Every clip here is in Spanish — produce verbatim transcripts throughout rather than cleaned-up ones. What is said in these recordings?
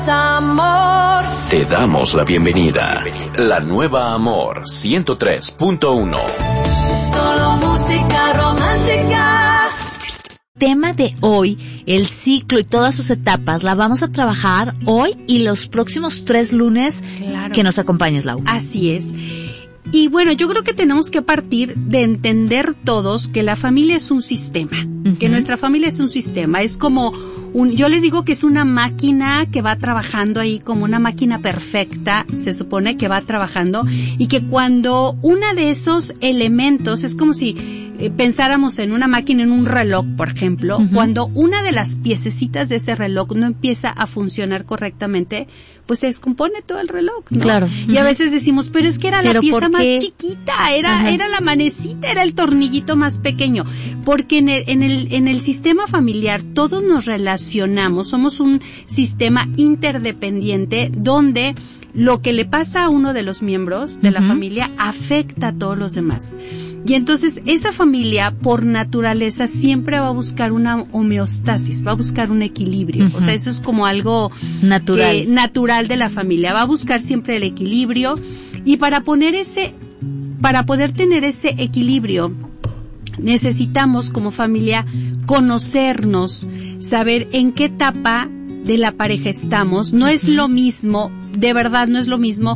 Amor. Te damos la bienvenida. La nueva Amor ciento tres punto uno. Solo música romántica. Tema de hoy, el ciclo y todas sus etapas, la vamos a trabajar hoy y los próximos tres lunes claro. que nos acompañes, Lau. Así es. Y bueno, yo creo que tenemos que partir de entender todos que la familia es un sistema, uh-huh. que nuestra familia es un sistema, es como un, yo les digo que es una máquina que va trabajando ahí como una máquina perfecta, se supone que va trabajando, y que cuando una de esos elementos, es como si eh, pensáramos en una máquina, en un reloj, por ejemplo, uh-huh. cuando una de las piececitas de ese reloj no empieza a funcionar correctamente, pues se descompone todo el reloj, ¿no? Claro. Y a veces decimos, pero es que era la pieza más chiquita, era, Ajá. era la manecita, era el tornillito más pequeño. Porque en el, en el, en el sistema familiar todos nos relacionamos, somos un sistema interdependiente donde lo que le pasa a uno de los miembros de uh-huh. la familia afecta a todos los demás. Y entonces esa familia por naturaleza siempre va a buscar una homeostasis, va a buscar un equilibrio. Uh-huh. O sea, eso es como algo natural. Eh, natural de la familia. Va a buscar siempre el equilibrio, y para poner ese, para poder tener ese equilibrio, necesitamos como familia conocernos, saber en qué etapa de la pareja estamos. No es lo mismo, de verdad no es lo mismo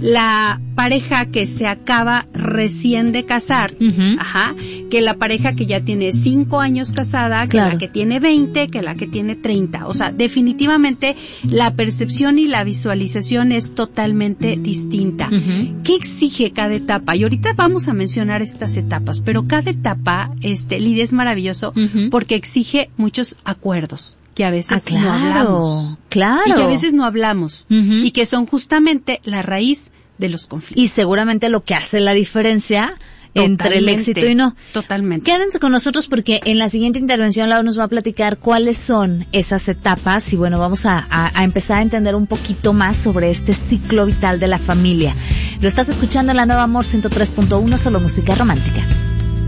la pareja que se acaba recién de casar, uh-huh. ajá, que la pareja que ya tiene cinco años casada, que claro. la que tiene veinte, que la que tiene treinta. O sea, definitivamente la percepción y la visualización es totalmente distinta. Uh-huh. ¿Qué exige cada etapa? Y ahorita vamos a mencionar estas etapas, pero cada etapa, este, Lidia, es maravilloso uh-huh. porque exige muchos acuerdos que a veces ah, claro, no hablamos. Claro. Y que a veces no hablamos. Uh-huh. Y que son justamente la raíz de los conflictos. Y seguramente lo que hace la diferencia Totalmente. Entre el éxito y no. Totalmente. Quédense con nosotros porque en la siguiente intervención Lau nos va a platicar cuáles son esas etapas y bueno, vamos a, a, a empezar a entender un poquito más sobre este ciclo vital de la familia. Lo estás escuchando en la Nueva Amor ciento tres punto uno, solo música romántica.